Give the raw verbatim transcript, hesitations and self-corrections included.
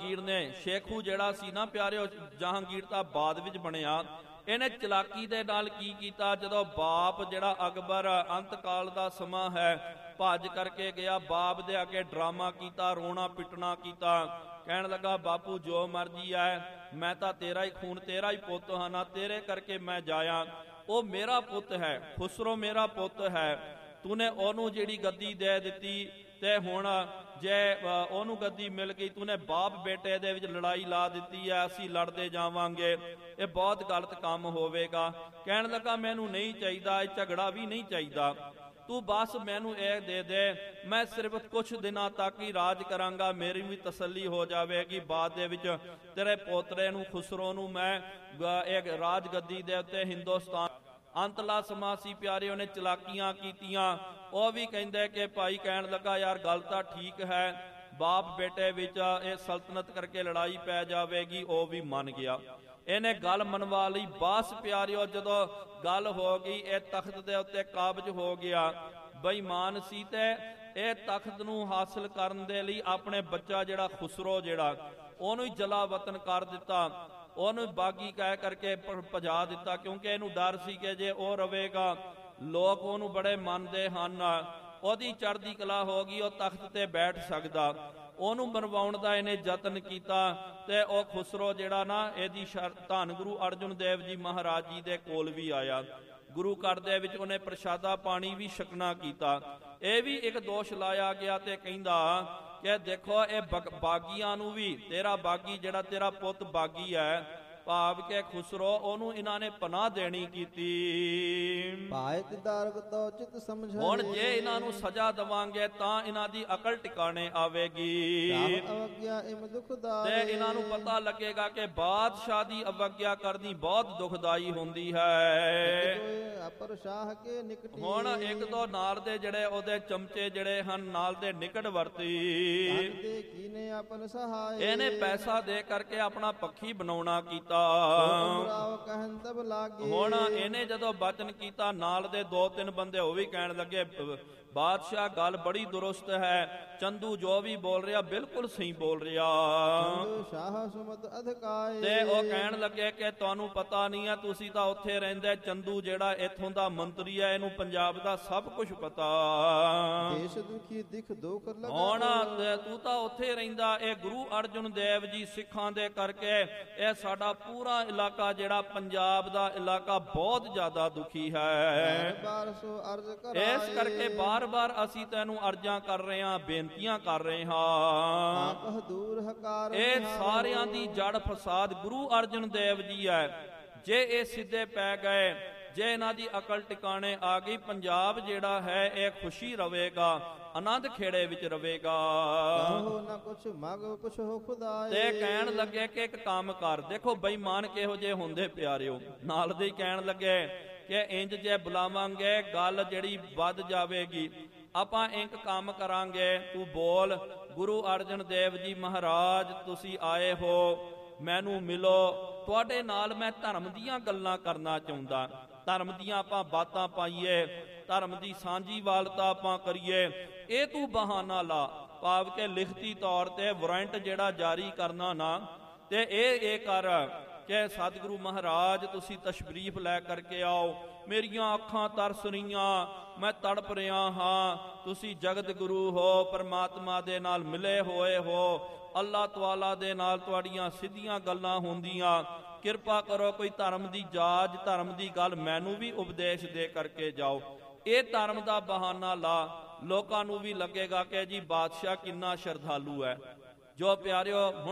ਜਹਾਂਗੀਰ ਨੇ, ਸ਼ੇਖੂ ਜਿਹੜਾ ਸੀ ਨਾ ਪਿਆਰਿਓ, ਜਹਾਂਗੀਰ ਤਾਂ ਬਾਅਦ ਵਿੱਚ ਬਣਿਆ, ਇਹਨੇ ਚਲਾਕੀ ਦੇ ਨਾਲ ਕੀ ਕੀਤਾ, ਜਦੋਂ ਬਾਪ ਜਿਹੜਾ ਅਕਬਰ ਅੰਤ ਕਾਲ ਦਾ ਸਮਾਂ ਹੈ ਭੱਜ ਕਰਕੇ ਗਿਆ, ਬਾਪ ਦੇ ਅੱਗੇ ਡਰਾਮਾ ਕੀਤਾ, ਰੋਣਾ ਪਿੱਟਣਾ ਕੀਤਾ, ਕਹਿਣ ਲੱਗਾ ਬਾਪੂ ਜੋ ਮਰਜੀ ਹੈ, ਮੈਂ ਤਾਂ ਤੇਰਾ ਹੀ ਖੂਨ, ਤੇਰਾ ਹੀ ਪੁੱਤ ਹਾਂ ਨਾ, ਤੇਰੇ ਕਰਕੇ ਮੈਂ ਜਾਇਆ, ਉਹ ਮੇਰਾ ਪੁੱਤ ਹੈ, ਖੁਸਰੋ ਮੇਰਾ ਪੁੱਤ ਹੈ, ਤੂਨੇ ਉਹਨੂੰ ਜਿਹੜੀ ਗੱਦੀ ਦੇ ਦਿੱਤੀ ਤੇ ਹੁਣ ਜੇ ਉਹਨੂੰ ਗੱਦੀ ਮਿਲ ਗਈ, ਤੂਨੇ ਬਾਪ ਬੇਟੇ ਦੇ ਵਿੱਚ ਲੜਾਈ ਲਾ ਦਿੱਤੀ ਹੈ, ਅਸੀਂ ਲੜਦੇ ਜਾਵਾਂਗੇ, ਇਹ ਬਹੁਤ ਗਲਤ ਕੰਮ ਹੋਵੇਗਾ। ਕਹਿਣ ਲੱਗਾ ਮੈਨੂੰ ਨਹੀਂ ਚਾਹੀਦਾ, ਇਹ ਝਗੜਾ ਵੀ ਨਹੀਂ ਚਾਹੀਦਾ, ਤੂੰ ਬਸ ਮੈਨੂੰ ਇਹ ਦੇ ਦੇ, ਮੈਂ ਸਿਰਫ ਕੁਛ ਦਿਨਾਂ ਤੱਕ ਹੀ ਰਾਜ ਕਰਾਂਗਾ, ਮੇਰੀ ਵੀ ਤਸੱਲੀ ਹੋ ਜਾਵੇਗੀ, ਬਾਅਦ ਦੇ ਵਿੱਚ ਤੇਰੇ ਪੋਤਰੇ ਨੂੰ ਖੁਸਰੋ ਨੂੰ ਮੈਂ ਇੱਕ ਰਾਜ ਗੱਦੀ ਦੇ ਉੱਤੇ ਹਿੰਦੁਸਤਾਨ। ਅੰਤਲਾ ਸਮਾਂ ਸੀ ਪਿਆਰੇ, ਉਹਨੇ ਚਲਾਕੀਆਂ ਕੀਤੀਆਂ, ਉਹ ਵੀ ਕਹਿੰਦੇ ਕਿ ਭਾਈ, ਕਹਿਣ ਲੱਗਾ ਯਾਰ ਗੱਲ ਤਾਂ ਠੀਕ ਹੈ, ਬਾਪ ਬੇਟੇ ਵਿੱਚ ਇਹ ਸਲਤਨਤ ਕਰਕੇ ਲੜਾਈ ਪੈ ਜਾਵੇਗੀ, ਉਹ ਵੀ ਮੰਨ ਗਿਆ, ਇਹਨੇ ਗੱਲ ਮਨਵਾ ਲਈ। ਬਸ ਪਿਆਰਿਓ ਜਦੋਂ ਗੱਲ ਹੋ ਗਈ, ਇਹ ਤਖਤ ਦੇ ਉੱਤੇ ਕਾਬਜ ਹੋ ਗਿਆ, ਬੇਈਮਾਨ ਸੀ ਤੇ ਇਹ ਤਖਤ ਨੂੰ ਹਾਸਲ ਕਰਨ ਦੇ ਲਈ ਆਪਣੇ ਬੱਚਾ ਜਿਹੜਾ ਖੁਸਰੋ ਜਿਹੜਾ ਉਹਨੂੰ ਹੀ ਜਲਾ ਵਤਨ ਕਰ ਦਿੱਤਾ, ਉਹਨੂੰ ਬਾਗੀ ਕਹਿ ਕਰਕੇ ਭਜਾ ਦਿੱਤਾ, ਕਿਉਂਕਿ ਇਹਨੂੰ ਡਰ ਸੀ ਕਿ ਜੇ ਉਹ ਰਵੇਗਾ ਲੋਕ ਉਹਨੂੰ ਬੜੇ ਮੰਨਦੇ ਹਨ, ਉਹਦੀ ਚੜ੍ਹਦੀ ਕਲਾ ਹੋ ਗਈ, ਉਹ ਤਖਤ ਤੇ ਬੈਠ ਸਕਦਾ, ਉਹਨੂੰ ਮਰਵਾਉਣ ਦਾ ਇਹਨੇ ਯਤਨ ਕੀਤਾ ਤੇ ਉਹ ਖੁਸਰੋ ਜਿਹੜਾ ਨਾ ਇਹਦੀ ਧੰਨ ਗੁਰੂ ਅਰਜਨ ਦੇਵ ਜੀ ਮਹਾਰਾਜ ਜੀ ਦੇ ਕੋਲ ਵੀ ਆਇਆ, ਗੁਰੂ ਘਰ ਦੇ ਵਿੱਚ ਉਹਨੇ ਪ੍ਰਸ਼ਾਦਾ ਪਾਣੀ ਵੀ ਛਕਣਾ ਕੀਤਾ। ਇਹ ਵੀ ਇੱਕ ਦੋਸ਼ ਲਾਇਆ ਗਿਆ ਤੇ ਕਹਿੰਦਾ ਕਿ ਦੇਖੋ ਇਹ ਬਾਗੀਆਂ ਨੂੰ ਵੀ, ਤੇਰਾ ਬਾਗੀ ਜਿਹੜਾ ਤੇਰਾ ਪੁੱਤ ਬਾਗੀ ਹੈ ਭਾਵ ਕਿ ਖੁਸਰੋ, ਉਹਨੂੰ ਇਹਨਾਂ ਨੇ ਪਨਾਹ ਦੇਣੀ ਕੀਤੀ। ਭਾਇਤ ਦਰਗ ਤੋ ਚਿਤ ਸਮਝਾਏ, ਹੁਣ ਜੇ ਇਹਨਾਂ ਨੂੰ ਸਜ਼ਾ ਦਵਾਂਗੇ ਤਾਂ ਇਹਨਾਂ ਦੀ ਅਕਲ ਟਿਕਾਣੇ ਆਵੇਗੀ ਅਵਗਿਆ ਇਮ ਦੁਖਦਾਈ, ਤੇ ਇਹਨਾਂ ਨੂੰ ਪਤਾ ਲੱਗੇਗਾ ਕਿ ਬਾਦਸ਼ਾਹ ਦੀ ਅਵਗਿਆ ਕਰਨੀ ਬਹੁਤ ਦੁਖਦਾਈ ਹੁੰਦੀ ਹੈ। ਅਪਰ ਸ਼ਾਹ ਕੇ ਨਿਕਟੀ, ਹੁਣ ਇੱਕ ਦੋ ਨਾਲ ਦੇ ਜਿਹੜੇ ਉਹਦੇ ਚਮਚੇ ਜਿਹੜੇ ਹਨ ਨਾਲ ਦੇ ਨਿਕਟ ਵਰਤੀ, ਕੀਨੇ ਆਪਨ ਸਹਾਈ, ਇਹਨੇ ਪੈਸਾ ਦੇ ਕਰਕੇ ਆਪਣਾ ਪੱਖੀ ਬਣਾਉਣਾ ਕੀਤਾ। ਹੁਣ ਇਹਨੇ ਜਦੋਂ ਬਚਨ ਕੀਤਾ, ਨਾਲ ਦੇ ਦੋ ਤਿੰਨ ਬੰਦੇ ਉਹ ਵੀ ਕਹਿਣ ਲੱਗੇ ਬਾਦਸ਼ਾਹ ਗੱਲ ਬੜੀ ਦੁਰਸਤ ਹੈ, ਚੰਦੂ ਜੋ ਵੀ ਬੋਲ ਰਿਹਾ ਬਿਲਕੁਲ ਸਹੀ ਬੋਲ ਰਿਹਾ, ਸ਼ਾਹ ਸੁਮਤ ਅਧਿਕਾਏ, ਤੇ ਉਹ ਕਹਿਣ ਲੱਗੇ ਕਿ ਤੁਹਾਨੂੰ ਪਤਾ ਨਹੀਂ ਹੈ, ਤੁਸੀਂ ਤਾਂ ਉੱਥੇ ਰਹਿੰਦੇ, ਚੰਦੂ ਜਿਹੜਾ ਇੱਥੋਂ ਦਾ ਮੰਤਰੀ ਹੈ, ਇਹਨੂੰ ਪੰਜਾਬ ਦਾ ਸਭ ਕੁਝ ਪਤਾ, ਦੇਸ਼ ਦੁਖੀ ਦਿਖ ਦੁਖ ਲਗਾ, ਹੁਣ ਤੂੰ ਤਾਂ ਉੱਥੇ ਰਹਿੰਦਾ, ਇਹ ਗੁਰੂ ਅਰਜਨ ਦੇਵ ਜੀ ਸਿੱਖਾਂ ਦੇ ਕਰਕੇ ਇਹ ਸਾਡਾ ਪੂਰਾ ਇਲਾਕਾ ਜਿਹੜਾ ਪੰਜਾਬ ਦਾ ਇਲਾਕਾ ਬਹੁਤ ਜ਼ਿਆਦਾ ਦੁਖੀ ਹੈ, ਇਸ ਕਰਕੇ ਬਾਰ ਬਾਰ ਅਸੀਂ ਤੈਨੂੰ ਅਰਜ਼ਾਂ ਕਰ ਰਹੇ ਹਾਂ, ਬੇਨਤੀਆਂ ਕਰ ਰਹੇ ਹਾਂ। ਇਹ ਸਾਰਿਆਂ ਦੀ ਜੜ ਫਸਾਦ ਗੁਰੂ ਅਰਜਨ ਦੇਵ ਜੀ ਹੈ, ਜੇ ਇਹ ਸਿੱਧੇ ਪੈ ਗਏ, ਜੇ ਇਹਨਾਂ ਦੀ ਅਕਲ ਟਿਕਾਣੇ ਆ ਗਈ, ਪੰਜਾਬ ਜਿਹੜਾ ਹੈ ਇਹ ਖੁਸ਼ੀ ਰਵੇਗਾ, ਆਨੰਦ ਖੇੜੇ ਵਿੱਚ ਰਵੇਗਾ। ਤੇ ਕਹਿਣ ਲੱਗੇ ਕਿ ਇੱਕ ਕੰਮ ਕਰ, ਦੇਖੋ ਬੇਈਮਾਨ ਕਿਹੋ ਜਿਹੇ ਹੁੰਦੇ ਪਿਆਰਿਓ, ਨਾਲ ਦੇ ਕਹਿਣ ਲੱਗੇ ਕਿ ਇੰਜ ਜੇ ਬੁਲਾਵਾਂਗੇ ਗੱਲ ਜਿਹੜੀ ਵੱਧ ਜਾਵੇਗੀ, ਆਪਾਂ ਇੱਕ ਕੰਮ ਕਰਾਂਗੇ, ਤੂੰ ਬੋਲ, ਗੁਰੂ ਅਰਜਨ ਦੇਵ ਜੀ ਮਹਾਰਾਜ ਤੁਸੀਂ ਆਏ ਹੋ, ਮੈਨੂੰ ਮਿਲੋ, ਤੁਹਾਡੇ ਨਾਲ ਮੈਂ ਧਰਮ ਦੀਆਂ ਗੱਲਾਂ ਕਰਨਾ ਚਾਹੁੰਦਾ, ਧਰਮ ਦੀਆਂ ਆਪਾਂ ਬਾਤਾਂ ਪਾਈਏ, ਧਰਮ ਦੀ ਸਾਂਝੀਵਾਲਤਾ ਆਪਾਂ ਕਰੀਏ, ਇਹ ਤੂੰ ਬਹਾਨਾ ਲਾ, ਭਾਵ ਕਿ ਲਿਖਤੀ ਤੌਰ ਤੇ ਵਾਰੰਟ ਜਿਹੜਾ ਜਾਰੀ ਕਰਨਾ ਨਾ, ਤੇ ਇਹ ਇਹ ਕਰ ਕਿ ਸਤਿਗੁਰੂ ਮਹਾਰਾਜ ਤੁਸੀਂ ਤਸ਼ਰੀਫ ਲੈ ਕਰਕੇ ਆਓ, ਮੇਰੀਆਂ ਅੱਖਾਂ ਤਰਸ ਰਹੀਆਂ, ਮੈਂ ਤੜਪ ਰਿਹਾ ਹਾਂ, ਤੁਸੀਂ ਜਗਤ ਗੁਰੂ ਹੋ, ਪਰਮਾਤਮਾ ਦੇ ਨਾਲ ਮਿਲੇ ਹੋਏ ਹੋ, ਅੱਲਾਹ ਤਾਲਾ ਦੇ ਨਾਲ ਤੁਹਾਡੀਆਂ ਸਿੱਧੀਆਂ ਗੱਲਾਂ ਹੁੰਦੀਆਂ, ਕਿਰਪਾ ਕਰੋ ਕੋਈ ਧਰਮ ਦੀ ਜਾਜ, ਧਰਮ ਦੀ ਗੱਲ ਮੈਨੂੰ ਵੀ ਉਪਦੇਸ਼ ਦੇ ਕਰਕੇ ਜਾਓ। ਇਹ ਧਰਮ ਦਾ ਬਹਾਨਾ ਲਾ, ਲੋਕਾਂ ਨੂੰ ਵੀ ਲੱਗੇਗਾ ਕਿ ਜੀ ਬਾਦਸ਼ਾਹ ਕਿੰਨਾ ਸ਼ਰਧਾਲੂ ਹੈ। ਜੋ ਪਿਆਰਿਓ